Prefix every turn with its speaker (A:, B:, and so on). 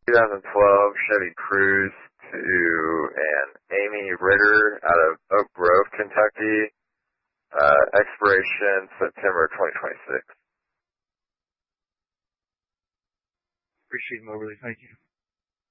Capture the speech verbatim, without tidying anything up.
A: twenty twelve Chevy Cruze to an Amy Ritter out of Oak Grove, Kentucky. Uh, expiration September twenty twenty-six.
B: Appreciate it, Moberly. Thank you.